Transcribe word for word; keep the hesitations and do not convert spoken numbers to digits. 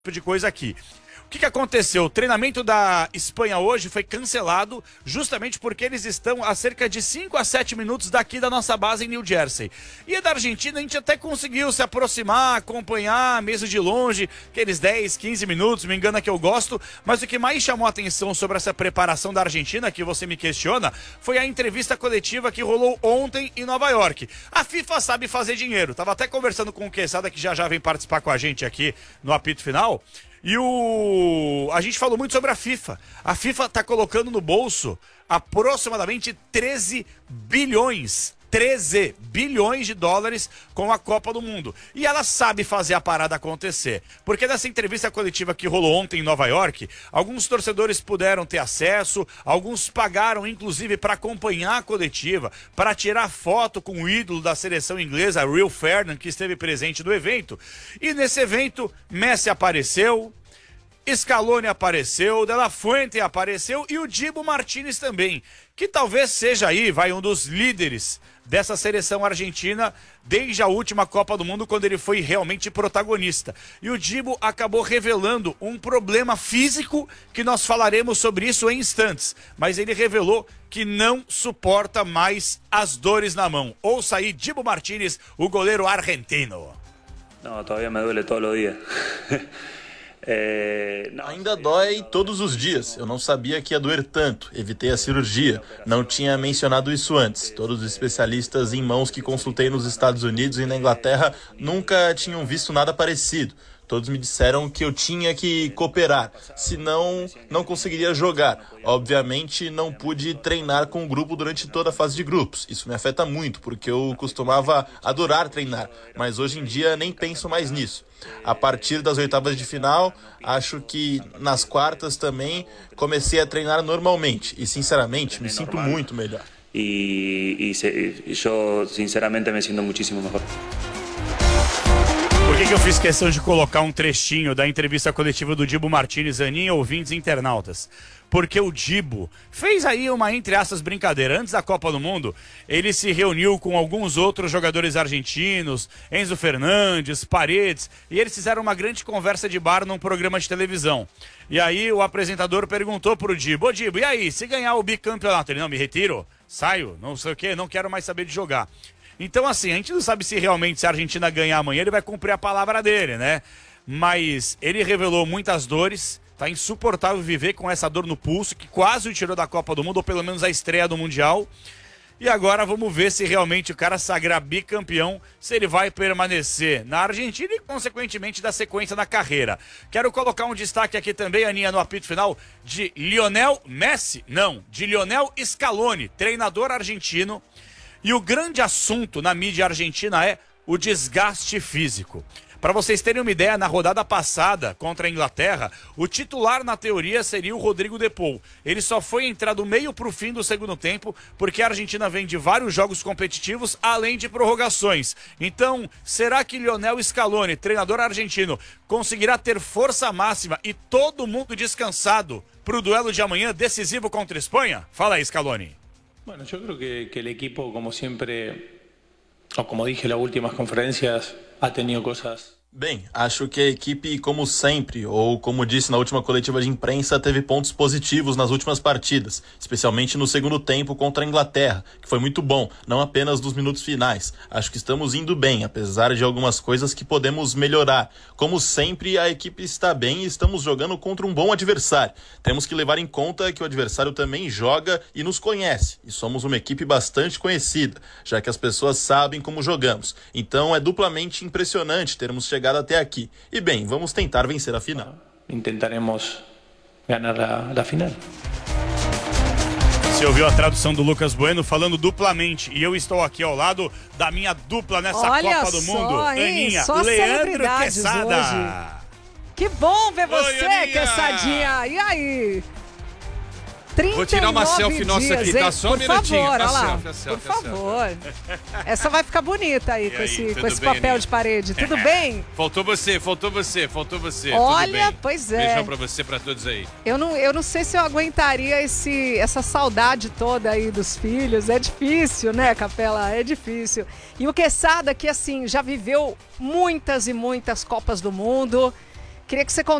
de coisa aqui. O que, que aconteceu? O treinamento da Espanha hoje foi cancelado justamente porque eles estão a cerca de cinco a sete minutos daqui da nossa base em New Jersey. E a da Argentina a gente até conseguiu se aproximar, acompanhar, mesmo de longe, aqueles dez, quinze minutos, me engana que eu gosto, mas o que mais chamou a atenção sobre essa preparação da Argentina, que você me questiona, foi a entrevista coletiva que rolou ontem em Nova York. A FIFA sabe fazer dinheiro, tava até conversando com o Quesada, que já já vem participar com a gente aqui no apito final. E o... a gente falou muito sobre a FIFA. A FIFA está colocando no bolso aproximadamente treze bilhões. treze bilhões de dólares com a Copa do Mundo. E ela sabe fazer a parada acontecer. Porque nessa entrevista coletiva que rolou ontem em Nova York, alguns torcedores puderam ter acesso, alguns pagaram inclusive para acompanhar a coletiva, para tirar foto com o ídolo da seleção inglesa, Rio Ferdinand, que esteve presente no evento. E nesse evento, Messi apareceu, Scaloni apareceu, De La Fuente apareceu e o Dibu Martínez também, que talvez seja aí, vai, um dos líderes dessa seleção argentina desde a última Copa do Mundo, quando ele foi realmente protagonista. E o Dibu acabou revelando um problema físico, que nós falaremos sobre isso em instantes, mas ele revelou que não suporta mais as dores na mão. Ouça aí Dibu Martínez, o goleiro argentino. Não, todavía me duele todos os dias. É... Ainda dói todos os dias. Eu não sabia que ia doer tanto. Evitei a cirurgia. Não tinha mencionado isso antes. Todos os especialistas em mãos que consultei nos Estados Unidos e na Inglaterra nunca tinham visto nada parecido. Todos me disseram que eu tinha que cooperar, senão não conseguiria jogar. Obviamente não pude treinar com o grupo durante toda a fase de grupos. Isso me afeta muito, porque eu costumava adorar treinar, mas hoje em dia nem penso mais nisso. A partir das oitavas de final, acho que nas quartas também comecei a treinar normalmente e, sinceramente, me sinto muito melhor. E, e, e eu, sinceramente, me sinto muitíssimo melhor. Por que, que eu fiz questão de colocar um trechinho da entrevista coletiva do Dibu Martínez, Aninha, ouvintes e internautas? Porque o Dibu fez aí uma, entre aspas, brincadeira. Antes da Copa do Mundo, ele se reuniu com alguns outros jogadores argentinos, Enzo Fernandes, Paredes, e eles fizeram uma grande conversa de bar num programa de televisão. E aí o apresentador perguntou pro Dibu: ô Dibu, e aí, se ganhar o bicampeonato? Ele: não, me retiro, saio, não sei o quê, não quero mais saber de jogar. Então, assim, a gente não sabe se realmente, se a Argentina ganhar amanhã, ele vai cumprir a palavra dele, né? Mas ele revelou muitas dores, tá insuportável viver com essa dor no pulso, que quase o tirou da Copa do Mundo, ou pelo menos a estreia do Mundial. E agora vamos ver se realmente o cara sagrar bicampeão, se ele vai permanecer na Argentina e, consequentemente, dar sequência na carreira. Quero colocar um destaque aqui também, Aninha, no apito final, de Lionel Messi, não, de Lionel Scaloni, treinador argentino. E o grande assunto na mídia argentina é o desgaste físico. Para vocês terem uma ideia, na rodada passada contra a Inglaterra, o titular na teoria seria o Rodrigo De Paul. Ele só foi entrar do meio para o fim do segundo tempo, porque a Argentina vem de vários jogos competitivos, além de prorrogações. Então, será que Lionel Scaloni, treinador argentino, conseguirá ter força máxima e todo mundo descansado para o duelo de amanhã decisivo contra a Espanha? Fala aí, Scaloni. Bueno, yo creo que, que el equipo, como siempre, o como dije en las últimas conferencias, ha tenido cosas... Bem, acho que a equipe, como sempre, ou como disse na última coletiva de imprensa, teve pontos positivos nas últimas partidas, especialmente no segundo tempo contra a Inglaterra, que foi muito bom, não apenas nos minutos finais. Acho que estamos indo bem, apesar de algumas coisas que podemos melhorar. Como sempre, a equipe está bem e estamos jogando contra um bom adversário. Temos que levar em conta que o adversário também joga e nos conhece, e somos uma equipe bastante conhecida, já que as pessoas sabem como jogamos. Então é duplamente impressionante termos chegado até aqui. E bem, vamos tentar vencer a final. Tentaremos ganhar a, a final. Você ouviu a tradução do Lucas Bueno falando duplamente. E eu estou aqui ao lado da minha dupla nessa Olha Copa do só, Mundo. hein? Aninha, Só Leandro Quesada. Hoje. Que bom ver você, Oi, Quessadinha. E aí? Vou tirar uma selfie nossa aqui, tá? Só um minutinho. Por favor, olha lá. Selfie, a selfie, Por a selfie. favor. Essa vai ficar bonita aí, E com aí, esse, tudo com esse bem, papel Aninha? de parede. Tudo bem? Faltou você, faltou você, faltou você. Olha, Tudo bem? pois é. Beijão pra você, pra todos aí. Eu não, eu não sei se eu aguentaria esse, essa saudade toda aí dos filhos. É difícil, né, Capela? É difícil. E o Quesada, que assim, já viveu muitas e muitas Copas do Mundo, Queria que você